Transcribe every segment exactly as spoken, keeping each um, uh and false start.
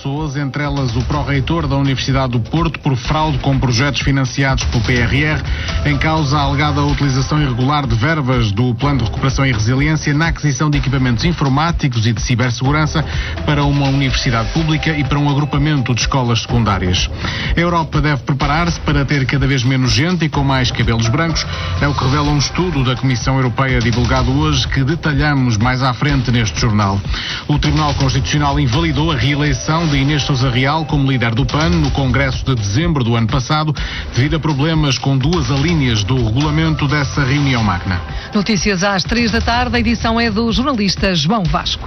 pessoas, entre elas o pró-reitor da Universidade do Porto, por fraude com projetos financiados pelo P R R, em causa a alegada utilização irregular de verbas do Plano de Recuperação e Resiliência na aquisição de equipamentos informáticos e de cibersegurança para uma universidade pública e para um agrupamento de escolas secundárias. A Europa deve preparar-se para ter cada vez menos gente e com mais cabelos brancos. É o que revela um estudo da Comissão Europeia divulgado hoje, que detalhamos mais à frente neste jornal. O Tribunal Constitucional invalidou a reeleição de Inês Sousa Real como líder do P A N no Congresso de dezembro do ano passado, devido a problemas com duas alíneas do regulamento dessa reunião magna. Notícias às três da tarde, a edição é do jornalista João Vasco.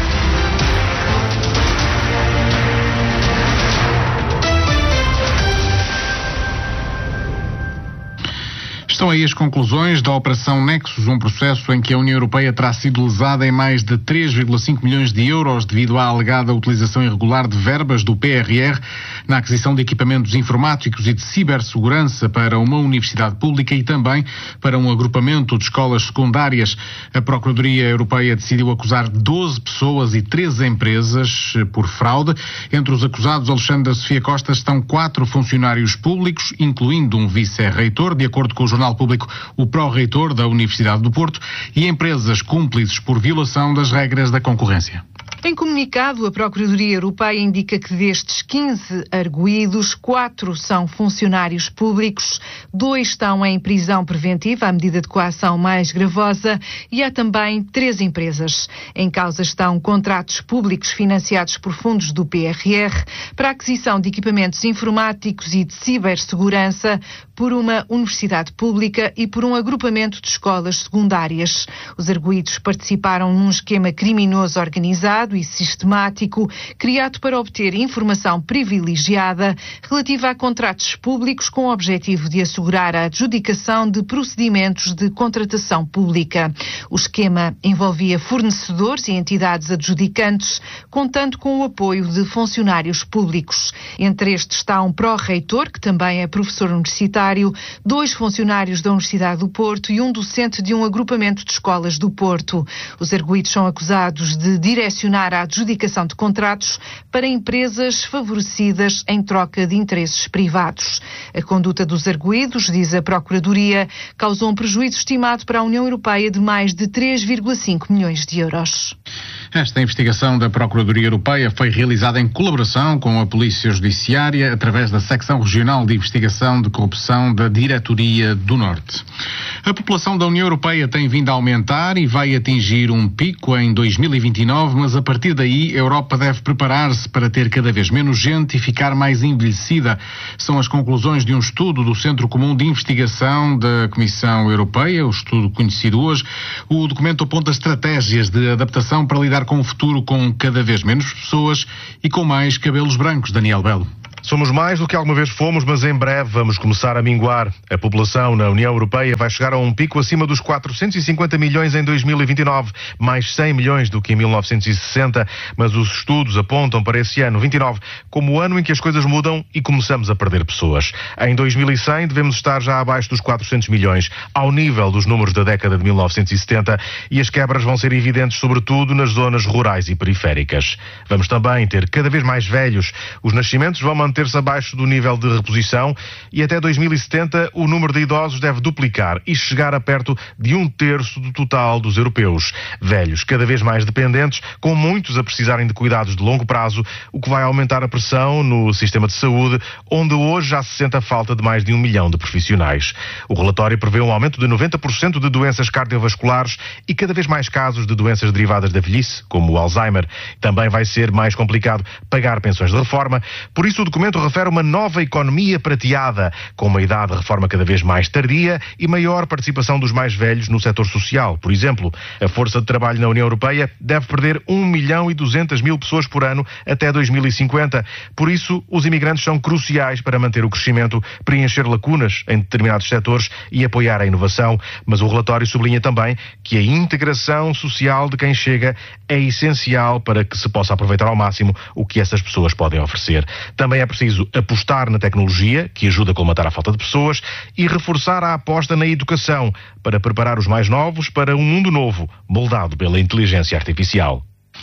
Estão aí as conclusões da Operação Nexus, um processo em que a União Europeia terá sido lesada em mais de três vírgula cinco milhões de euros devido à alegada utilização irregular de verbas do P R R na aquisição de equipamentos informáticos e de cibersegurança para uma universidade pública e também para um agrupamento de escolas secundárias. A Procuradoria Europeia decidiu acusar doze pessoas e três empresas por fraude. Entre os acusados, Alexandra Sofia Costa, estão quatro funcionários públicos, incluindo um vice-reitor, de acordo com o jornal público, o pró-reitor da Universidade do Porto, e empresas cúmplices por violação das regras da concorrência. Em comunicado, a Procuradoria Europeia indica que destes quinze arguídos, quatro são funcionários públicos, dois estão em prisão preventiva, a medida de coação mais gravosa, e há também três empresas. Em causa estão contratos públicos financiados por fundos do P R R para a aquisição de equipamentos informáticos e de cibersegurança por uma universidade pública e por um agrupamento de escolas secundárias. Os arguídos participaram num esquema criminoso organizado e sistemático, criado para obter informação privilegiada relativa a contratos públicos com o objetivo de assegurar a adjudicação de procedimentos de contratação pública. O esquema envolvia fornecedores e entidades adjudicantes, contando com o apoio de funcionários públicos. Entre estes está um pró-reitor, que também é professor universitário, dois funcionários da Universidade do Porto e um docente de um agrupamento de escolas do Porto. Os arguídos são acusados de direcionar a adjudicação de contratos para empresas favorecidas em troca de interesses privados. A conduta dos arguídos, diz a Procuradoria, causou um prejuízo estimado para a União Europeia de mais de três vírgula cinco milhões de euros. Esta investigação da Procuradoria Europeia foi realizada em colaboração com a Polícia Judiciária através da Secção Regional de Investigação de Corrupção da Diretoria do Norte. A população da União Europeia tem vindo a aumentar e vai atingir um pico em dois mil e vinte e nove, mas a partir daí a Europa deve preparar-se para ter cada vez menos gente e ficar mais envelhecida. São as conclusões de um estudo do Centro Comum de Investigação da Comissão Europeia, o estudo conhecido hoje. O documento aponta estratégias de adaptação para lidar com o futuro com cada vez menos pessoas e com mais cabelos brancos. Daniel Belo. Somos mais do que alguma vez fomos, mas em breve vamos começar a minguar. A população na União Europeia vai chegar a um pico acima dos quatrocentos e cinquenta milhões em dois mil e vinte e nove, mais cem milhões do que em mil novecentos e sessenta, mas os estudos apontam para esse ano, vinte e nove, como o ano em que as coisas mudam e começamos a perder pessoas. Em dois mil e cem devemos estar já abaixo dos quatrocentos milhões, ao nível dos números da década de mil novecentos e setenta, e as quebras vão ser evidentes sobretudo nas zonas rurais e periféricas. Vamos também ter cada vez mais velhos. Os nascimentos vão manter manter-se abaixo do nível de reposição e até dois mil e setenta o número de idosos deve duplicar e chegar a perto de um terço do total dos europeus. Velhos cada vez mais dependentes, com muitos a precisarem de cuidados de longo prazo, o que vai aumentar a pressão no sistema de saúde, onde hoje já se sente a falta de mais de um milhão de profissionais. O relatório prevê um aumento de noventa por cento de doenças cardiovasculares e cada vez mais casos de doenças derivadas da velhice, como o Alzheimer. Também vai ser mais complicado pagar pensões de reforma, por isso o documento refere uma nova economia prateada, com uma idade de reforma cada vez mais tardia e maior participação dos mais velhos no setor social. Por exemplo, a força de trabalho na União Europeia deve perder um milhão e duzentas mil pessoas por ano até dois mil e cinquenta. Por isso, os imigrantes são cruciais para manter o crescimento, preencher lacunas em determinados setores e apoiar a inovação. Mas o relatório sublinha também que a integração social de quem chega é essencial para que se possa aproveitar ao máximo o que essas pessoas podem oferecer. Também é preciso apostar na tecnologia, que ajuda a colmatar a falta de pessoas, e reforçar a aposta na educação, para preparar os mais novos para um mundo novo, moldado pela inteligência artificial.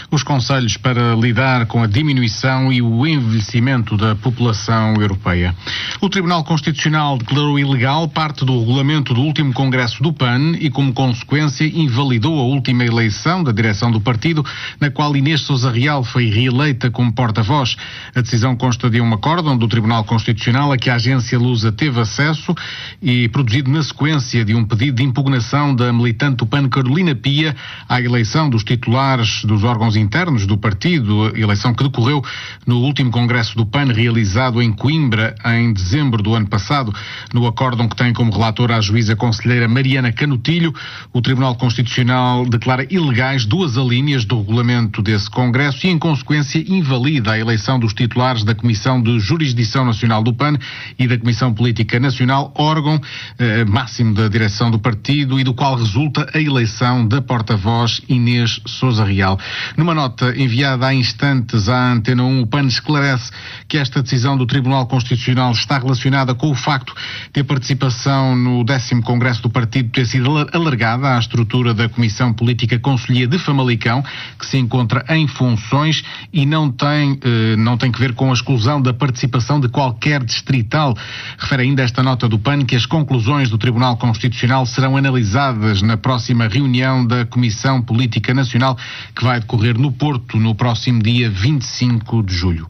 os conselhos para lidar com a diminuição e o envelhecimento da população europeia. O Tribunal Constitucional declarou ilegal parte do regulamento do último congresso do P A N e, como consequência, invalidou a última eleição da direção do partido, na qual Inês Sousa Real foi reeleita como porta-voz. A decisão consta de um acórdão do Tribunal Constitucional a que a agência Lusa teve acesso e produzido na sequência de um pedido de impugnação da militante do P A N Carolina Pia à eleição dos titulares dos órgãos internos do partido, eleição que decorreu no último congresso do P A N realizado em Coimbra em dezembro do ano passado. No acórdão que tem como relatora a juíza conselheira Mariana Canutilho, o Tribunal Constitucional declara ilegais duas alíneas do regulamento desse congresso e, em consequência, invalida a eleição dos titulares da Comissão de Jurisdição Nacional do P A N e da Comissão Política Nacional, órgão eh, máximo da direção do partido e do qual resulta a eleição da porta-voz Inês Sousa Real. Numa nota enviada há instantes à Antena um, o P A N esclarece que esta decisão do Tribunal Constitucional está relacionada com o facto de a participação no décimo Congresso do Partido ter sido alargada à estrutura da Comissão Política Conselhia de Famalicão, que se encontra em funções e não tem, eh, não tem que ver com a exclusão da participação de qualquer distrital. Refere ainda esta nota do P A N que as conclusões do Tribunal Constitucional serão analisadas na próxima reunião da Comissão Política Nacional, que vai decorrer no Porto no próximo dia vinte e cinco de julho.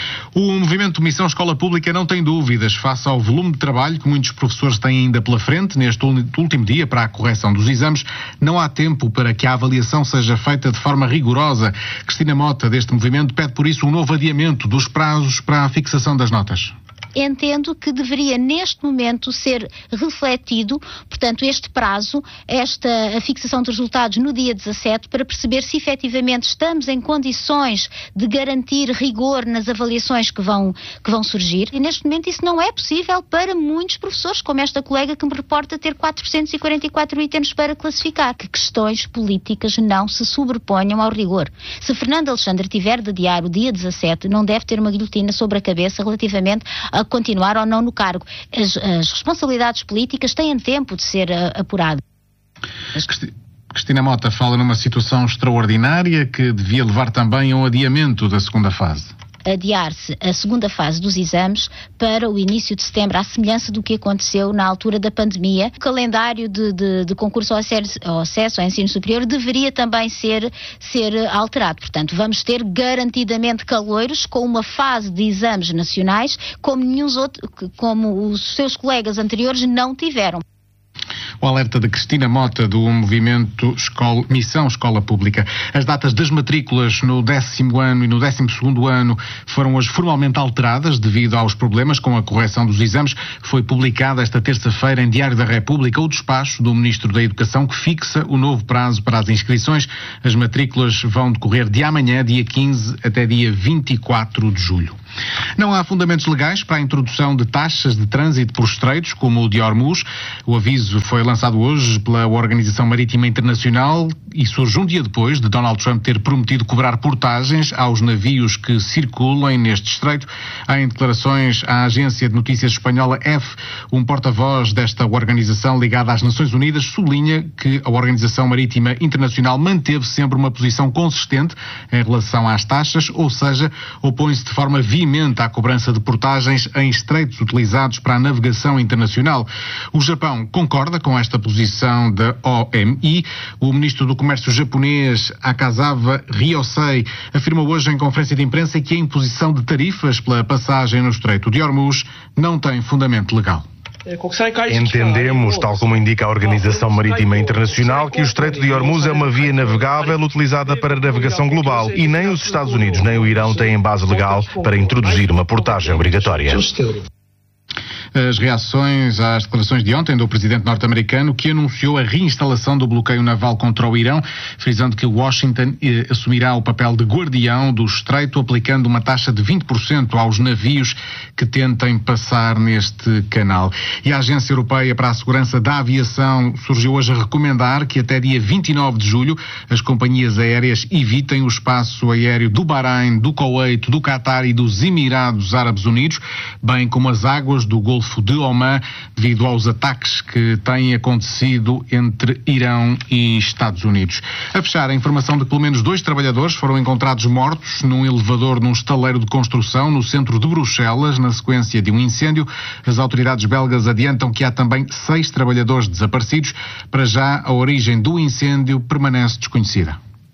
O movimento Missão Escola Pública não tem dúvidas face ao volume de trabalho que muitos professores têm ainda pela frente neste último dia para a correção dos exames. Não há tempo para que a avaliação seja feita de forma rigorosa. Cristina Mota, deste movimento, pede por isso um novo adiamento dos prazos para a fixação das notas. Entendo que deveria neste momento ser refletido, portanto, este prazo, esta a fixação de resultados no dia dezassete, para perceber se efetivamente estamos em condições de garantir rigor nas avaliações que vão, que vão surgir. E neste momento isso não é possível para muitos professores, como esta colega que me reporta ter quatrocentos e quarenta e quatro itens para classificar. Que questões políticas não se sobreponham ao rigor. Se Fernando Alexandre tiver de adiar o dia dezassete, não deve ter uma guilhotina sobre a cabeça relativamente a a continuar ou não no cargo. As, as responsabilidades políticas têm tempo de ser uh, apuradas. Cristina Mota fala numa situação extraordinária que devia levar também a um adiamento da segunda fase. Adiar-se a segunda fase dos exames para o início de setembro, à semelhança do que aconteceu na altura da pandemia. O calendário de, de, de concurso ao acesso, ao acesso ao ensino superior deveria também ser, ser alterado. Portanto, vamos ter garantidamente caloiros com uma fase de exames nacionais como, nenhum outro, como os seus colegas anteriores não tiveram. O alerta de Cristina Mota do movimento Escola, Missão Escola Pública. As datas das matrículas no décimo ano e no décimo segundo ano foram hoje formalmente alteradas devido aos problemas com a correção dos exames. Foi publicada esta terça-feira em Diário da República o despacho do Ministro da Educação que fixa o novo prazo para as inscrições. As matrículas vão decorrer de amanhã, dia quinze, até dia vinte e quatro de julho. Não há fundamentos legais para a introdução de taxas de trânsito por estreitos, como o de Hormuz. O aviso foi lançado hoje pela Organização Marítima Internacional e surge um dia depois de Donald Trump ter prometido cobrar portagens aos navios que circulem neste estreito. Em declarações à agência de notícias espanhola F, um porta-voz desta organização ligada às Nações Unidas sublinha que a Organização Marítima Internacional manteve sempre uma posição consistente em relação às taxas, ou seja, opõe-se de forma veemente à cobrança de portagens em estreitos utilizados para a navegação internacional. O Japão concorda com esta posição da O M I. O ministro do Comércio japonês, Akazawa Ryosei, afirmou hoje em conferência de imprensa que a imposição de tarifas pela passagem no Estreito de Hormuz não tem fundamento legal. Entendemos, tal como indica a Organização Marítima Internacional, que o Estreito de Hormuz é uma via navegável utilizada para navegação global e nem os Estados Unidos nem o Irão têm base legal para introduzir uma portagem obrigatória. As reações às declarações de ontem do presidente norte-americano, que anunciou a reinstalação do bloqueio naval contra o Irão, frisando que Washington eh, assumirá o papel de guardião do estreito, aplicando uma taxa de vinte por cento aos navios que tentem passar neste canal. E a Agência Europeia para a Segurança da Aviação surgiu hoje a recomendar que até dia vinte e nove de julho as companhias aéreas evitem o espaço aéreo do Bahrein, do Kuwait, do Qatar e dos Emirados Árabes Unidos, bem como as águas do Golfo Golfo de Omã, devido aos ataques que têm acontecido entre Irão e Estados Unidos. A fechar, a informação de que pelo menos dois trabalhadores foram encontrados mortos num elevador num estaleiro de construção no centro de Bruxelas, na sequência de um incêndio. As autoridades belgas adiantam que há também seis trabalhadores desaparecidos. Para já, a origem do incêndio permanece desconhecida.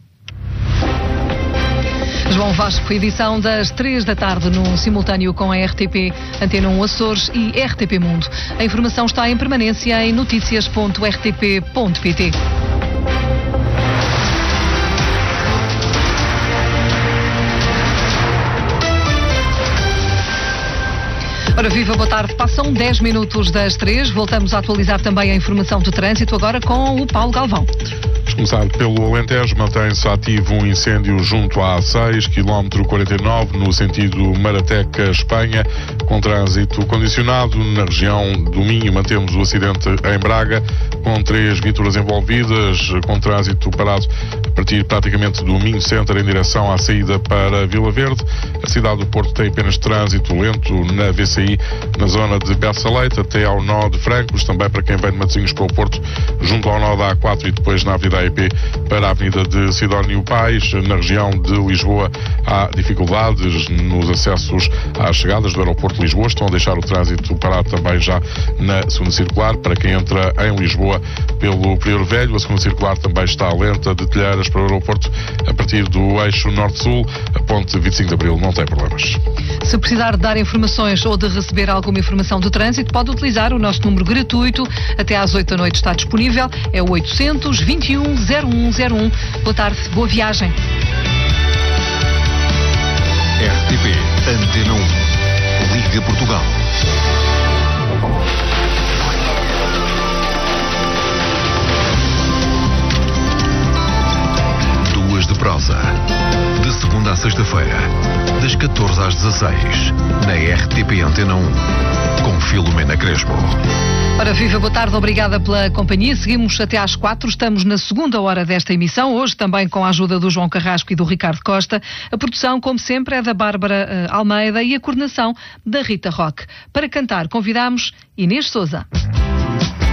João Vasco, edição das três da tarde, num simultâneo com a R T P, Antena um Açores e R T P Mundo. A informação está em permanência em notícias ponto r t p ponto p t. Ora viva, boa tarde. Passam dez minutos das três. Voltamos a atualizar também a informação do trânsito agora com o Paulo Galvão. Vamos começar pelo Alentejo. Mantém-se ativo um incêndio junto à A seis, quilómetro quarenta e nove, no sentido Marateca-Espanha, com trânsito condicionado. Na região do Minho mantemos o acidente em Braga, com três viaturas envolvidas, com trânsito parado a partir praticamente do Minho Center em direção à saída para Vila Verde. A cidade do Porto tem apenas trânsito lento na V C I, na zona de Bessa Leite até ao nó de Francos, também para quem vem de Matosinhos para o Porto, junto ao nó da A quatro e depois na Avenida A E P para a Avenida de Sidónio Pais. Na região de Lisboa há dificuldades nos acessos às chegadas do aeroporto de Lisboa, estão a deixar o trânsito parado também já na segunda circular. Para quem entra em Lisboa pelo Prior Velho, a segunda circular também está lenta de Telheiras para o aeroporto a partir do eixo norte-sul. A ponte vinte e cinco de Abril não tem problemas. Se precisar de dar informações ou de receber alguma informação do trânsito, pode utilizar o nosso número gratuito. Até às oito da noite está disponível. É o oitocentos, vinte e um, zero um zero um. Boa tarde, boa viagem. R T P Antena um. Liga Portugal. Duas de prosa. De segunda à sexta-feira, das catorze às dezasseis, na R T P Antena um, com Filomena Crespo. Ora viva, boa tarde, obrigada pela companhia. Seguimos até às quatro, estamos na segunda hora desta emissão, hoje também com a ajuda do João Carrasco e do Ricardo Costa. A produção, como sempre, é da Bárbara uh, Almeida e a coordenação da Rita Roque. Para cantar, convidamos Inês Sousa.